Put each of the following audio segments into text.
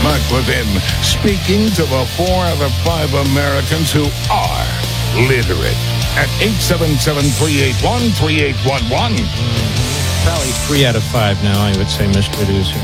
Mark Levin, speaking to the 4 out of 5 Americans who are literate at 877-381-3811. Probably 3 out of 5 now, I would say, Mr. Producer.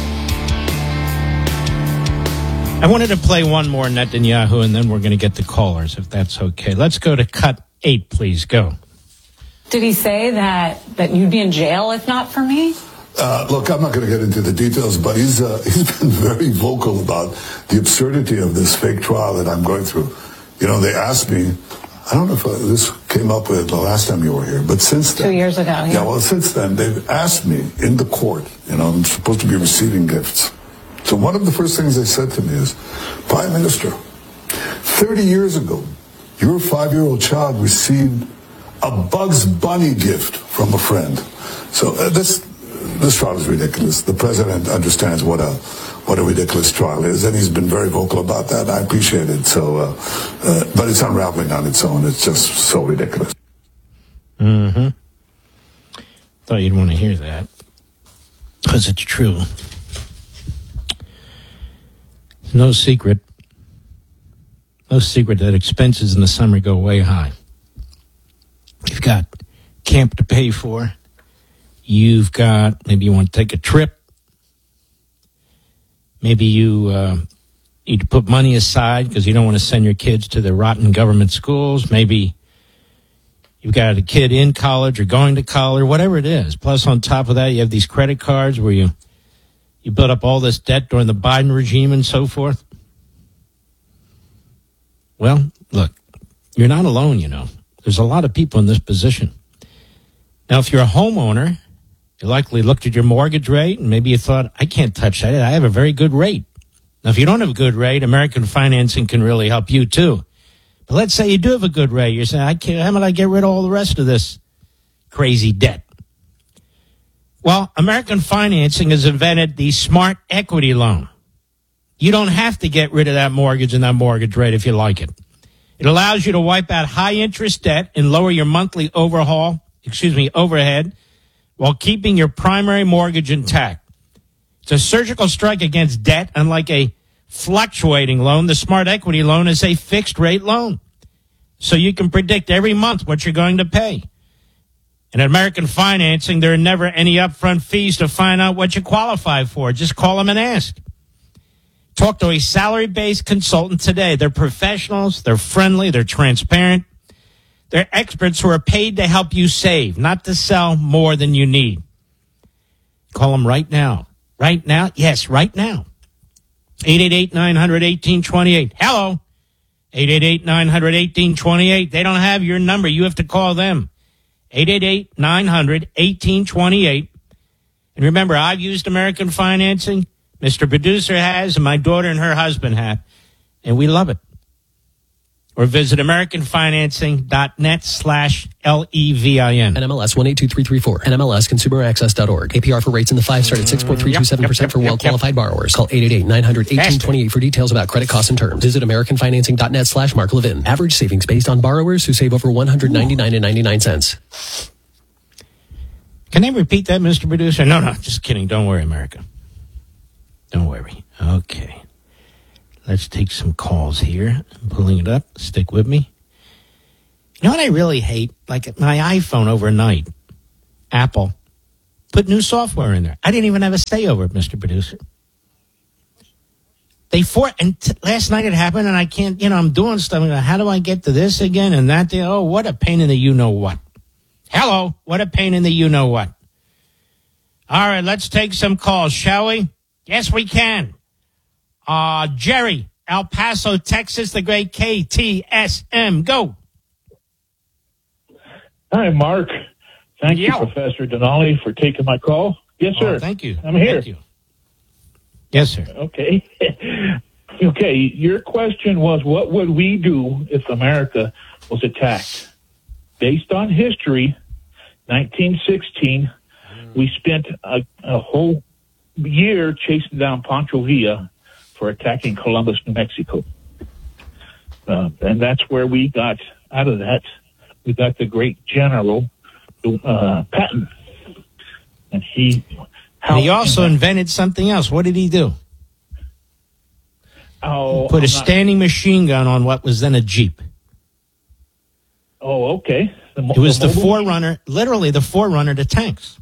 I wanted to play one more Netanyahu, and then we're going to get the callers, if that's okay. Let's go to cut 8, please. Go. Did he say that you'd be in jail if not for me? Look, I'm not going to get into the details, but he's been very vocal about the absurdity of this fake trial that I'm going through. You know, they asked me, I don't know if this came up with the last time you were here, but since then. 2 years ago, yeah. Yeah, well, since then, they've asked me in the court, you know, I'm supposed to be receiving gifts. So one of the first things they said to me is, Prime Minister, 30 years ago, your 5-year-old child received a Bugs Bunny gift from a friend. So this trial is ridiculous. The president understands what a ridiculous trial is, and he's been very vocal about that. I appreciate it. So, but it's unraveling on its own. It's just so ridiculous. Mm-hmm. Thought you'd want to hear that, because it's true. No secret that expenses in the summer go way high. You've got camp to pay for. You've got, maybe you want to take a trip. Maybe you need to put money aside because you don't want to send your kids to the rotten government schools. Maybe you've got a kid in college or going to college, whatever it is. Plus, on top of that, you have these credit cards where you built up all this debt during the Biden regime and so forth. Well, look, you're not alone, you know. There's a lot of people in this position. Now, if you're a homeowner, you likely looked at your mortgage rate and maybe you thought, I can't touch that. I have a very good rate. Now, if you don't have a good rate, American Financing can really help you too. But let's say you do have a good rate. You're saying, how am I get rid of all the rest of this crazy debt? Well, American Financing has invented the Smart Equity Loan. You don't have to get rid of that mortgage and that mortgage rate if you like it. It allows you to wipe out high-interest debt and lower your monthly overhead while keeping your primary mortgage intact. It's a surgical strike against debt. Unlike a fluctuating loan, the Smart Equity Loan is a fixed-rate loan. So you can predict every month what you're going to pay. And at American Financing, there are never any upfront fees to find out what you qualify for. Just call them and ask. Talk to a salary-based consultant today. They're professionals, they're friendly, they're transparent. They're experts who are paid to help you save, not to sell more than you need. Call them right now. Right now? Yes, right now. 888-900-1828. Hello. 888-900-1828. They don't have your number. You have to call them. 888-900-1828. And remember, I've used American Financing. Mr. Producer has, and my daughter and her husband have. And we love it. Or visit AmericanFinancing.net/LEVIN. NMLS 182334. NMLSConsumerAccess.org. APR for rates in the 5 start at 6.327% for well-qualified borrowers. Call 888-900-1828 for details about credit costs and terms. Visit AmericanFinancing.net/Mark Levin. Average savings based on borrowers who save over $199.99. Can they repeat that, Mr. Producer? No, just kidding. Don't worry, America. Don't worry. Okay. Let's take some calls here. I'm pulling it up. Stick with me. You know what I really hate? Like my iPhone overnight, Apple put new software in there. I didn't even have a say over it, Mr. Producer. Last night it happened, and I can't, I'm doing stuff. How do I get to this again and that? Oh, what a pain in the you-know-what. Hello, what a pain in the you-know-what. All right, let's take some calls, shall we? Yes, we can. Jerry, El Paso, Texas, the great KTSM. Go. Hi, Mark. Thank you, Professor Denali, for taking my call. Yes, sir. Thank you. I'm here. Thank you. Yes, sir. Okay. Okay, your question was, what would we do if America was attacked? Based on history, 1916, we spent a whole year chasing down Pancho Villa for attacking Columbus, New Mexico. And that's where we got out of that. We got the great General Patton. And he also invented something else. What did he do? Oh, Put a standing machine gun on what was then a Jeep. Oh, okay. It was the mobile- forerunner, literally the forerunner to tanks.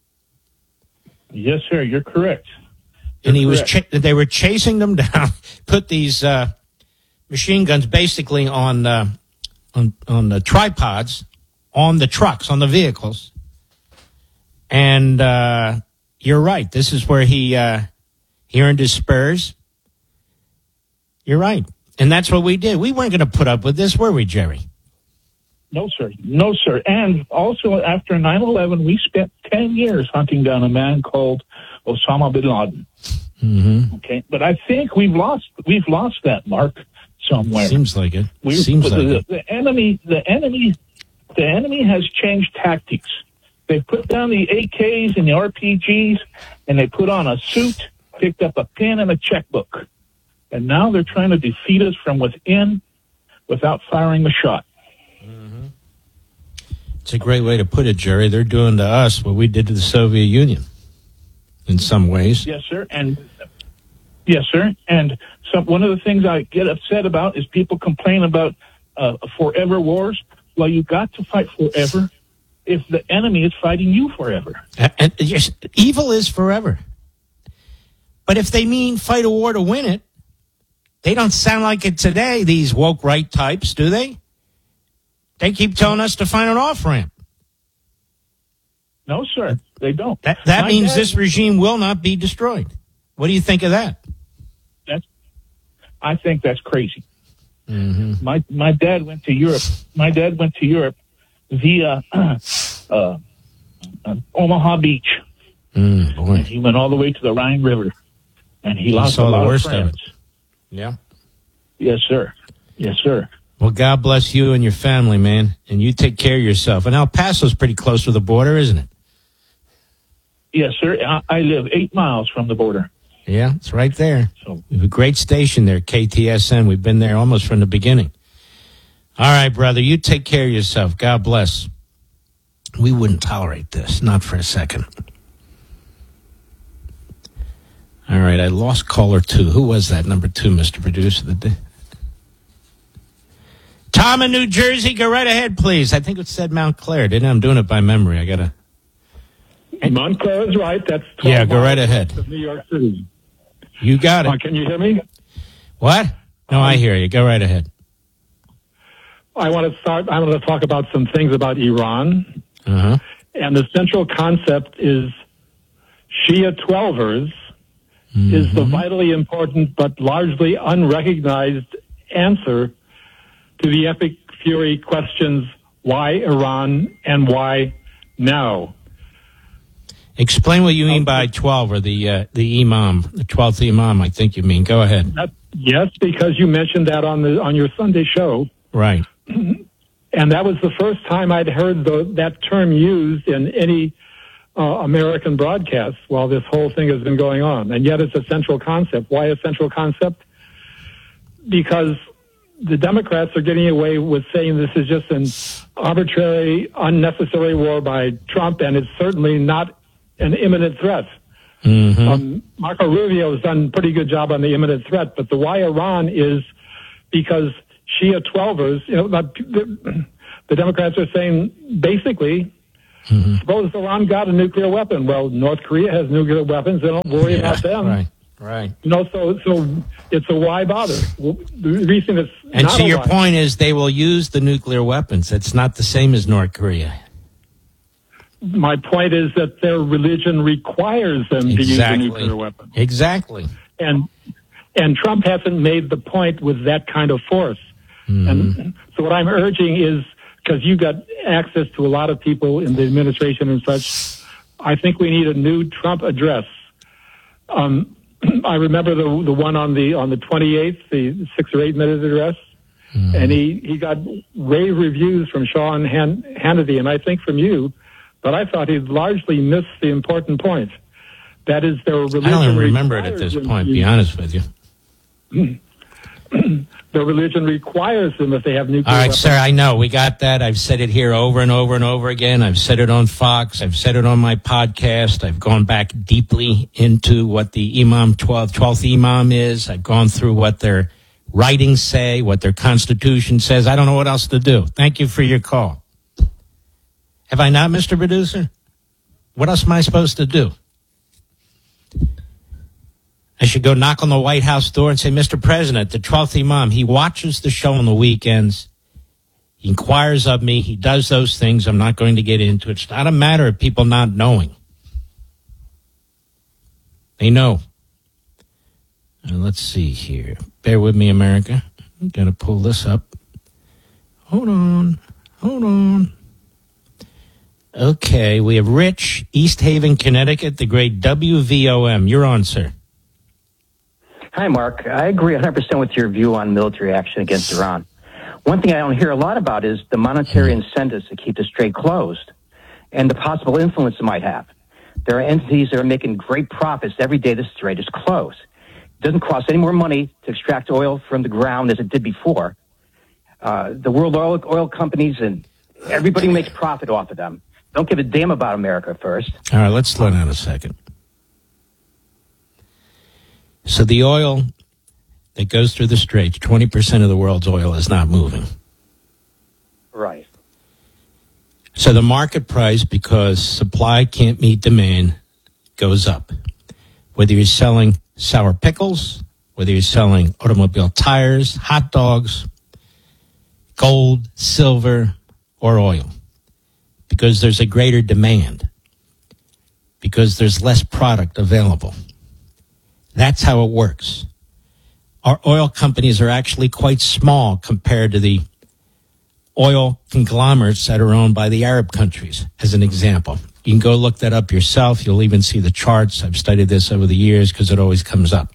Yes, sir. You're correct. And he was correct. they were chasing them down, put these machine guns basically on the tripods, on the trucks, on the vehicles. And you're right. This is where he earned his spurs. You're right. And that's what we did. We weren't going to put up with this, were we, Jerry? No, sir. No, sir. And also, after 9/11, we spent 10 years hunting down a man called Osama bin Laden. Mm-hmm. Okay, but I think we've lost that, Mark, somewhere. Seems like it. Seems like it. The enemy has changed tactics. They put down the AKs and the RPGs, and they put on a suit, picked up a pen and a checkbook, and now they're trying to defeat us from within without firing a shot. It's a great way to put it, Jerry. They're doing to us what we did to the Soviet Union in some ways. Yes, sir. And one of the things I get upset about is people complain about forever wars. Well, you got to fight forever if the enemy is fighting you forever. And yes, evil is forever. But if they mean fight a war to win it, they don't sound like it today, these woke right types, do they? They keep telling us to find an off-ramp. No, sir, they don't. That means this regime will not be destroyed. What do you think of that? I think that's crazy. Mm-hmm. My dad went to Europe. My dad went to Europe via Omaha Beach. Boy. He went all the way to the Rhine River, and he lost saw a lot the worst of of friends. it. Yeah. Yes, sir. Yes, sir. Well, God bless you and your family, man, and you take care of yourself. And El Paso's pretty close to the border, isn't it? Yes, sir. I live 8 miles from the border. Yeah, it's right there. So, We have a great station there, KTSN. We've been there almost from the beginning. All right, brother, you take care of yourself. God bless. We wouldn't tolerate this, not for a second. All right, I lost caller 2. Who was that, number 2, Mr. Producer? Tom in New Jersey, go right ahead, please. I think it said Mount Clair, didn't it? I'm doing it by memory. I got to... Montclair is right. That's 12 Yeah, go right miles ahead. west of New York City. You got it. Can you hear me? What? No, I hear you. Go right ahead. I want to talk about some things about Iran. Uh-huh. And the central concept is Shia Twelvers is the vitally important but largely unrecognized answer to the epic fury questions, why Iran and why now? Explain what you mean by 12, or the imam, the 12th imam, I think you mean. Go ahead. Yes, because you mentioned that on your Sunday show. Right. And that was the first time I'd heard that term used in any American broadcast while this whole thing has been going on. And yet it's a central concept. Why a central concept? Because the Democrats are getting away with saying this is just an arbitrary, unnecessary war by Trump, and it's certainly not an imminent threat. Mm-hmm. Marco Rubio has done a pretty good job on the imminent threat, but the why Iran is because Shia Twelvers, the Democrats are saying basically, suppose Iran got a nuclear weapon. Well, North Korea has nuclear weapons. They don't worry about them. Right. So it's a why bother? The reason it's And not so a your why. point is they will use the nuclear weapons. It's not the same as North Korea. My point is that their religion requires them to use a nuclear weapon. Exactly. And Trump hasn't made the point with that kind of force. And so what I'm urging is, because you got access to a lot of people in the administration and such, I think we need a new Trump address. I remember the one on the 28th, the 6 or 8 minute address, and he got rave reviews from Sean Hannity, and I think from you, but I thought he'd largely missed the important point. That is, their religion. I don't even remember it at this point, to be honest with you. their religion requires them if they have nuclear All right, weapons. sir, I know. We got that. I've said it here over and over and over again. I've said it on Fox. I've said it on my podcast. I've gone back deeply into what the Imam 12th Imam is. I've gone through what their writings say, what their constitution says. I don't know what else to do. Thank you for your call. Have I not, Mr. Producer? What else am I supposed to do? I should go knock on the White House door and say, Mr. President, the 12th Imam, he watches the show on the weekends. He inquires of me. He does those things. I'm not going to get into it. It's not a matter of people not knowing. They know. Let's see here. Bear with me, America. I'm going to pull this up. Hold on. Okay, we have Rich, East Haven, Connecticut, the great WVOM. You're on, sir. Hi, Mark. I agree 100% with your view on military action against Iran. One thing I don't hear a lot about is the monetary incentives to keep the strait closed and the possible influence it might have. There are entities that are making great profits every day the strait is closed. It doesn't cost any more money to extract oil from the ground as it did before. The world oil companies and everybody makes profit off of them. Don't give a damn about America first. All right, let's slow down a second. So the oil that goes through the straits, 20% of the world's oil is not moving. Right. So the market price, because supply can't meet demand, goes up. Whether you're selling sour pickles, whether you're selling automobile tires, hot dogs, gold, silver, or oil. Because there's a greater demand. Because there's less product available. That's how it works. Our oil companies are actually quite small compared to the oil conglomerates that are owned by the Arab countries, as an example. You can go look that up yourself. You'll even see the charts. I've studied this over the years because it always comes up.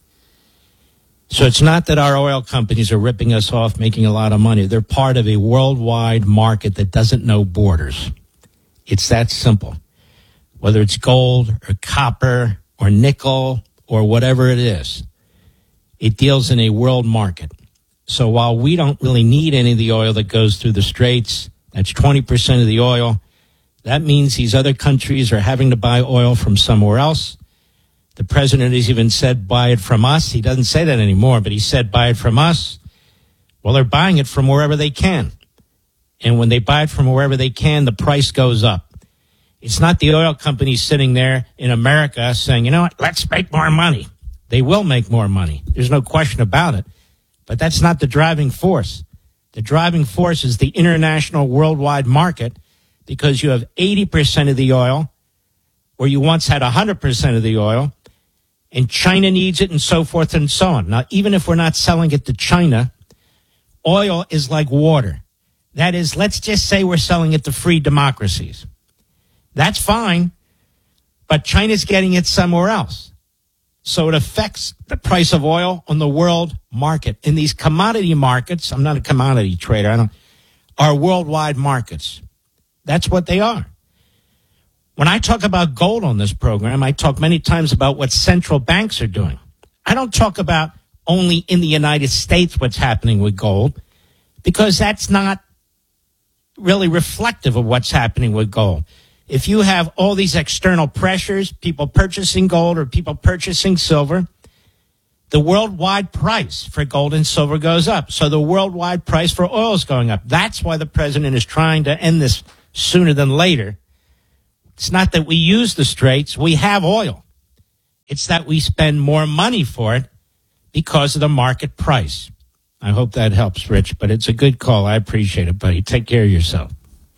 So it's not that our oil companies are ripping us off, making a lot of money. They're part of a worldwide market that doesn't know borders. It's that simple. Whether it's gold or copper or nickel or whatever it is, it deals in a world market. So while we don't really need any of the oil that goes through the straits, that's 20% of the oil, that means these other countries are having to buy oil from somewhere else. The president has even said, buy it from us. He doesn't say that anymore, but he said, buy it from us. Well, they're buying it from wherever they can. And when they buy it from wherever they can, the price goes up. It's not the oil companies sitting there in America saying, you know what, let's make more money. They will make more money. There's no question about it. But that's not the driving force. The driving force is the international worldwide market, because you have 80% of the oil, where you once had 100% of the oil, and China needs it and so forth and so on. Now, even if we're not selling it to China, oil is like water. That is, let's just say we're selling it to free democracies. That's fine, but China's getting it somewhere else. So it affects the price of oil on the world market. In these commodity markets, I'm not a commodity trader, are worldwide markets. That's what they are. When I talk about gold on this program, I talk many times about what central banks are doing. I don't talk about only in the United States what's happening with gold, because that's not really reflective of what's happening with gold. If you have all these external pressures, people purchasing gold or people purchasing silver, the worldwide price for gold and silver goes up. So the worldwide price for oil is going up. That's why the president is trying to end this sooner than later. It's not that we use the straits. We have oil. It's that we spend more money for it because of the market price. I hope that helps, Rich, but it's a good call. I appreciate it, buddy. Take care of yourself.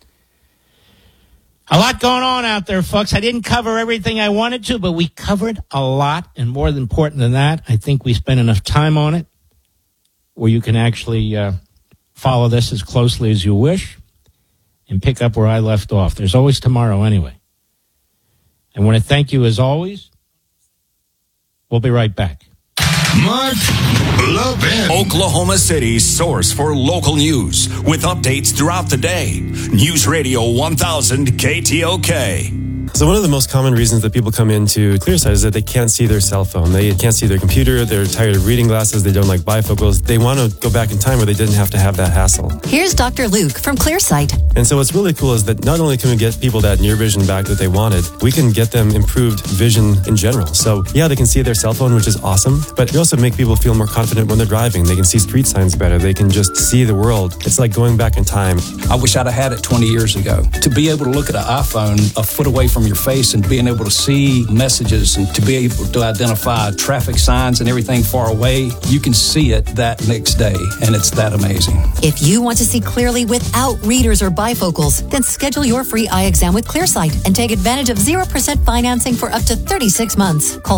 A lot going on out there, folks. I didn't cover everything I wanted to, but we covered a lot. And more important than that, I think we spent enough time on it where you can actually follow this as closely as you wish and pick up where I left off. There's always tomorrow anyway. I want to thank you as always. We'll be right back. Mark Levin. Oklahoma City's source for local news with updates throughout the day. News Radio 1000 KTOK. So one of the most common reasons that people come into Clearsight is that they can't see their cell phone. They can't see their computer. They're tired of reading glasses. They don't like bifocals. They want to go back in time where they didn't have to have that hassle. Here's Dr. Luke from Clearsight. And so what's really cool is that not only can we get people that near vision back that they wanted, we can get them improved vision in general. So yeah, they can see their cell phone, which is awesome, but we also make people feel more confident when they're driving. They can see street signs better. They can just see the world. It's like going back in time. I wish I'd have had it 20 years ago. To be able to look at an iPhone a foot away from your face and being able to see messages and to be able to identify traffic signs and everything far away, you can see it that next day, and it's that amazing. If you want to see clearly without readers or bifocals, then schedule your free eye exam with Clearsight and take advantage of 0% financing for up to 36 months. Call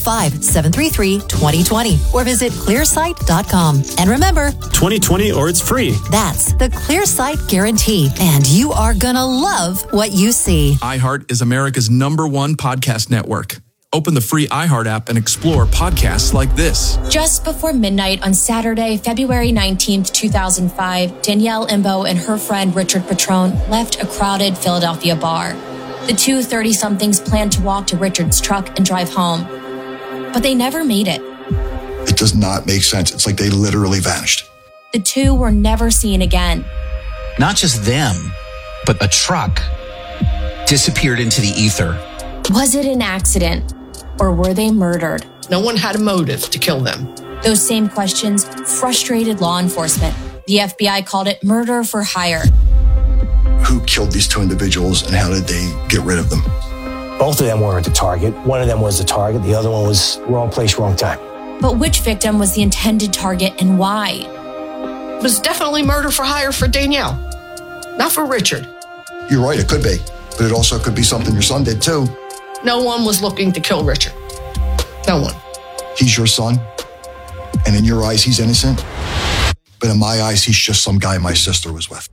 405-733-2020 or visit clearsight.com. And remember, 2020 or it's free. That's the Clearsight guarantee. And you are gonna love what you see. iHeart is America's #1 podcast network. Open the free iHeart app and explore podcasts like this. Just before midnight on Saturday, February 19th, 2005, Danielle Imbo and her friend Richard Petrone left a crowded Philadelphia bar. The two 30-somethings planned to walk to Richard's truck and drive home, but they never made it. It does not make sense. It's like they literally vanished. The two were never seen again. Not just them, but a truck disappeared into the ether. Was it an accident, or were they murdered? No one had a motive to kill them. Those same questions frustrated law enforcement. The FBI called it murder for hire. Who killed these two individuals and how did they get rid of them? Both of them weren't the target. One of them was the target. The other one was wrong place, wrong time. But which victim was the intended target and why? It was definitely murder for hire for Danielle, not for Richard. You're right, it could be. But it also could be something your son did too. No one was looking to kill Richard. No one. He's your son, and in your eyes, he's innocent. But in my eyes, he's just some guy my sister was with.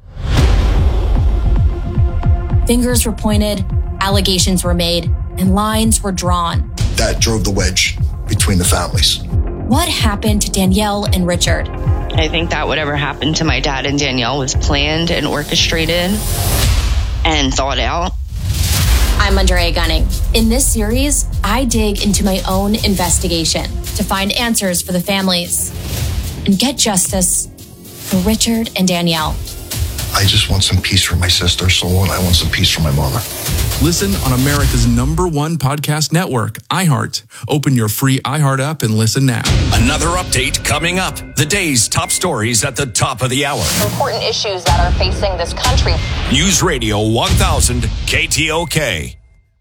Fingers were pointed, allegations were made, and lines were drawn. That drove the wedge between the families. What happened to Danielle and Richard? I think that whatever happened to my dad and Danielle was planned and orchestrated and thought out. I'm Andrea Gunning. In this series, I dig into my own investigation to find answers for the families and get justice for Richard and Danielle. I just want some peace for my sister's soul, and I want some peace for my mother. Listen on America's #1 podcast network, iHeart. Open your free iHeart app and listen now. Another update coming up. The day's top stories at the top of the hour. Important issues that are facing this country. News Radio 1000 KTOK.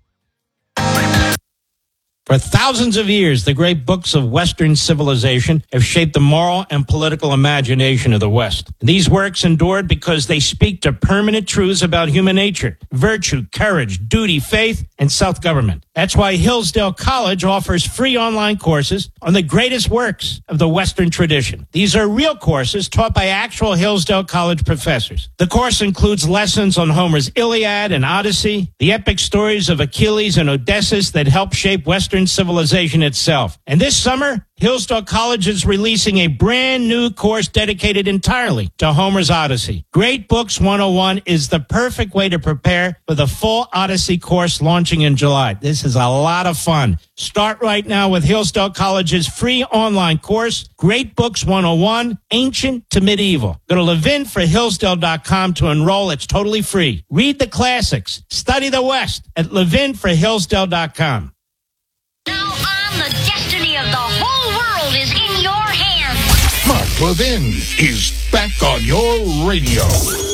For thousands of years, the great books of Western civilization have shaped the moral and political imagination of the West. These works endured because they speak to permanent truths about human nature, virtue, courage, duty, faith, and self-government. That's why Hillsdale College offers free online courses on the greatest works of the Western tradition. These are real courses taught by actual Hillsdale College professors. The course includes lessons on Homer's Iliad and Odyssey, the epic stories of Achilles and Odysseus that helped shape Western civilization itself. And this summer, Hillsdale College is releasing a brand new course dedicated entirely to Homer's Odyssey. Great Books 101 is the perfect way to prepare for the full Odyssey course launching in July. This is a lot of fun. Start right now with Hillsdale College's free online course, Great Books 101, Ancient to Medieval. Go to levinforhillsdale.com to enroll. It's totally free. Read the classics. Study the West at levinforhillsdale.com. The destiny of the whole world is in your hands. Mark Levin is back on your radio.